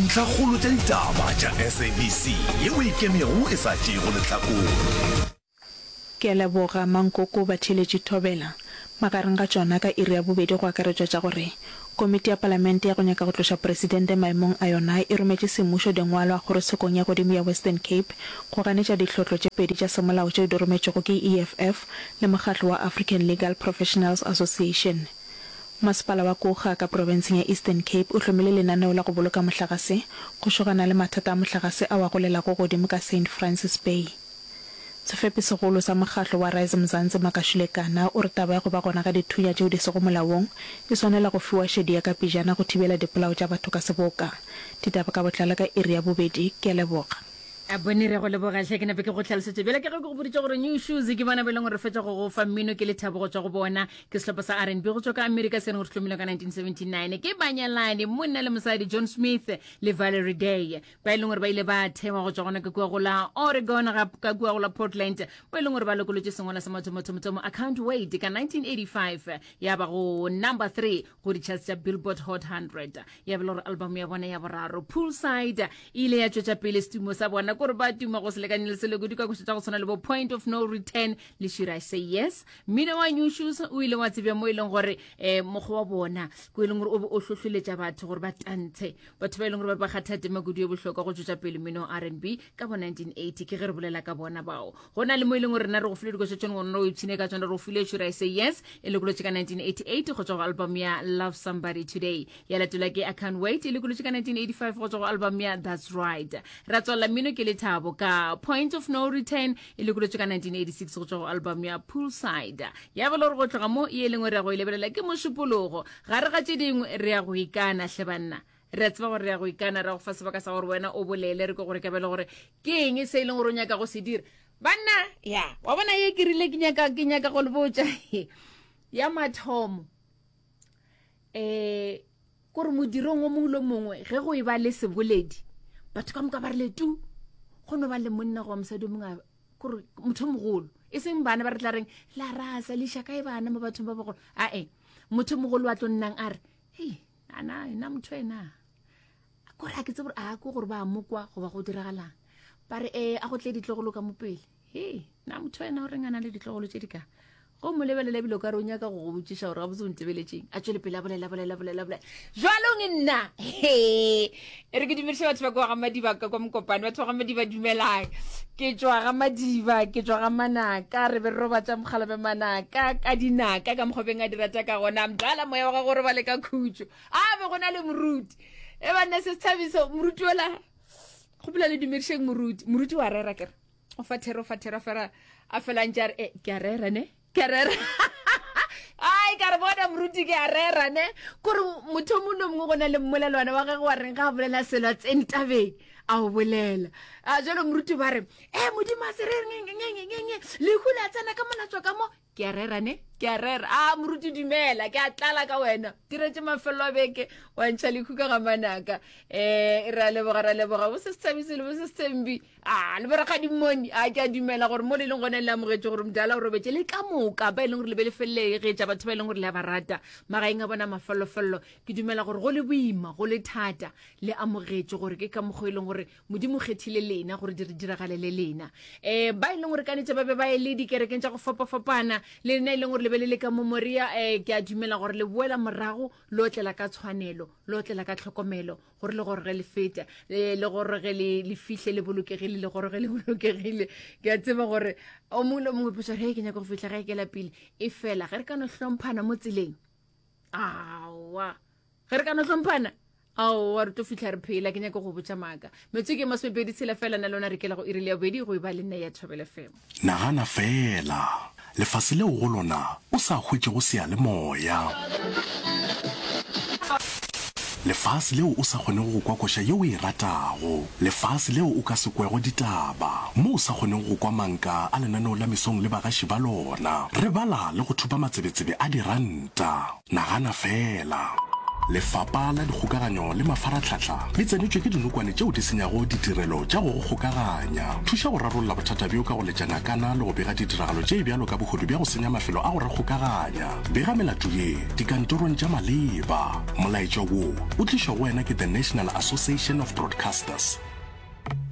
dintlhakgolo tša ditaba tša SABC yeo e kemego e sa tšego lehlakong. Ke leboga Mankoko ba Theletše Thobela magareng ga tšona ka iri ya bobedi go akaretšwa tša gore komiti ya palamente ya go nyaka go tloša presidente maemong a yona e rometše semmušo dengwalo a kgorosekong ya godimo ya Western Cape go ganetša dihlotlo tše pedi tša semolao tšeo di rometšego ke EFF le mokgatlo wa African Legal Professionals Association. Masepala wa Koga ka provinseng ya Eastern Cape o hlomile lenaneo la go boloka mohlagase go šogana le mathata a mohlagase a wa golela go godimo ka St. Francis Bay. Sefepi segolo sa mokgatlo wa Rise Mzansi Makashulekana o re taba ya go ba gona ga dithunya tšeo di sego molaong e swanela go fiwa šedi ya ka pijana go thibela dipolao tša batho ka seboka. Ditaba ka botlala ka iri ya bobedi. Ke a leboga. A bone re go leboga hle ke na be ke go tlhalosetse bela ke go boditse gore new shoes ke bona beleng gore fetša go go fa mmino ke le thabo go tswa go bona ke sehlopha sa R&B go tswa ka America sene go hlomile ka 1979 ke banyalane monna le mosadi John Smith le Valerie Day ba ileng gore ba ile ba thema go tswa gona ke kwa go la Oregon ga ka kwa go la Portland ba ileng gore ba lokolotse sengwana sa motho I Can't Wait ka 1985 ya ba go number 3 go di charts tša Billboard Hot 100 ya bela gore album ya bona ya boraro Poolside ile ya tšwetša pele stumo sa bona gore ba tuma go se lekane le se le go di ka go tšwa go tsona le bo Point of No Return le Should I Say Yes. Mmino wa New Shoes o ile wa tsebja mo ileng gore mogo wa bona go ileng gore o hlohloletša batho gore ba tantshe batho ba ileng gore ba kgathate magudi yo bohloka go tšwetša pele mmino wa R&B ka bo 1980 ke ge re bolela ka bona bao go na le mo ileng gore rena re go file dikošetšone go nna o ipshine ka tsona re go file Should I Say Yes e lekolotše ka 1988 go tswa go album ya Love Somebody Today ya latola ke I Can't Wait e lekolotše ka 1985 go tswa go album ya That's Right ra tswala mmino ke lethabo ka Point of No Return e lekolotše ka 1986 go tswa go album ya Poolside ya bela gore go tloga mo e leng gore ya go ilebelela ke mošupologo gare ga tše dingwe re ya go ikana hle banna re tseba gore re ya go ikana re go fa sebaka sa gore wena o bolele re ke gore ka bela gore ke eng se ileng gore o nyaka go se dira banna ya wa bona ye ke rile ke nyaka go le botša ya mathomo gore modirong o mongwe le mongwe ge go e ba le seboledi batho ka moka ba re le tu go no ba le monna go mosadi mongwe gore motho mogolo e seng bana ba re tla reng la rasa le shaka e bana mo bathong ba bagolo motho mogolo wa tlo nnang a re hei ana ena motho ena gore a ke tse gore a go gore ba mokwa go ba go diragalang ba re a go tle ditlogolo ka mopele hei na motho ena o rengana le ditlogolo tše di ka go mo lebelele bilo ka re o nyaka go go botšiša gore ga botse o ntebeletseng a tšwele pele a bolela jwalong nna e re ke dumediša batho ba kwa ga madiba ka kwa mokopane batho ba ga madiba dumelang ke tswa ga madiba ke tswa ga manaka re be re robatša mogalabe manaka ka dinaka ka mokgobeng a dirata ka gona mdala moya wa ga gore ba le ka khutšo a be go na le moruti e banna se setšhabiso moruti ola go pela le dumedišeng moruti wa rera kere o fathera fera a felantša re ke a rera ne kerere ai ka re bona moruti ke a rera ne gore motho mono mongwe go na le mmolelwana wa gagwe wa reng ga bolela selo tsentabeng a o bolela a jalo moruti ba re modimo a se re le hula tsena ka monatswa ka mo ke a rera ne ke a rera moruti dumela ke a tlala ka wena diretse mafelo a beke wa ntšha lekhuka ga manaka ra leboga bo se setšhabisele bo se setšembi le boraka dimoni ke a dumela gore mo le leng gona le amogetse gore modala o robetse le ka moka ba e leng gore le be le felelegetša batho ba e leng gore le a ba rata magaeng a bona mafelofelo ke dumela gore go le boima go le thata le amogetse gore ke ka mokgwa e leng gore modimo kgethile lena gore diragale le lena ba e leng gore kanetse ba be ba e le dikerekeng tša go fapafapana le nna e leng gore le be le ka momoria ke a dumela gore le boela morago le otlela ka tshwanelo le otlela ka tlhokomelo gore le gore ge le feta le gore ge le fihle le bolokegile le gore ge le bolokegile ke a tseba gore o mongwe le mongwe potsa re ke nyaka go fihla ge ke la pele e fela ge re ka no hlomphana mo tseleng awa ge re ka no hlomphana wa re to fihla re phela ke nyaka go botša maaka metso ke masomepedi tshela fela na lona re kela go irile ya bobedi go e ba le nna ya Thobela FM nagana fela lefase leo go lona o sa hwetše go sea le moya lefase leo o sa kgoneng go kwa koša yeo e ratago lefase leo o ka se kwego ditaba mo o sa kgoneng go kwa manka a lenaneo la mesong le bagaši ba lona re bala le go thupa matsebetsebe a diranta nagana fela Lefapha la Dikgokaganyo le Mafaratlhatlha le tsenetswe ke dinokwane tšeo di senyago ditirelo tša go kgokaganya. Thuša go rarolla bothata bjo ka go letšana kana le go bega ditiragalo tše bjalo ka bogodu bja go senya mafelo a go re kgokaganya. Bega melato ye dikantorong tša maleba. Molaetša wo o tlišwa go wena ke the National Association of Broadcasters.